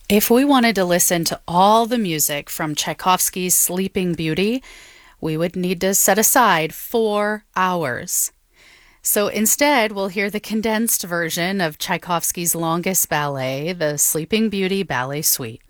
If we wanted to listen to all the music from Tchaikovsky's Sleeping Beauty, we would need to set aside 4 hours. So instead, we'll hear the condensed version of Tchaikovsky's longest ballet, the Sleeping Beauty Ballet Suite.